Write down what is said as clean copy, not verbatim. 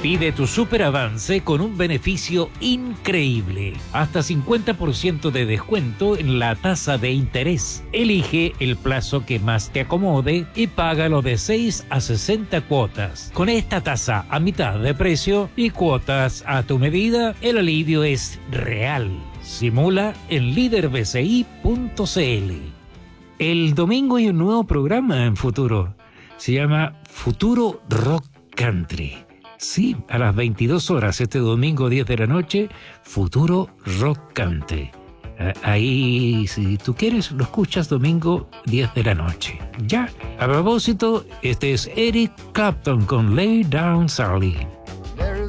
Pide tu superavance con un beneficio increíble. Hasta 50% de descuento en la tasa de interés. Elige el plazo que más te acomode y págalo de 6 a 60 cuotas. Con esta tasa a mitad de precio y cuotas a tu medida, el alivio es real. Simula en liderbci.cl. El domingo hay un nuevo programa en Futuro. Se llama Futuro Rock Country. Sí, a las 22 horas este domingo 10 de la noche, Futuro Rock Country. Ahí, si tú quieres, lo escuchas domingo 10 de la noche. Ya, a propósito, este es Eric Clapton con Lay Down Sally.